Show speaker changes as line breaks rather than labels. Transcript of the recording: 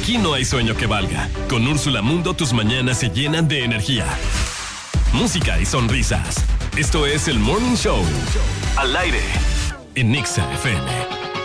Aquí no hay sueño que valga. Con Úrsula Mundo tus mañanas se llenan de energía, música y sonrisas. Esto es el Morning Show. Al aire en Nexa FM.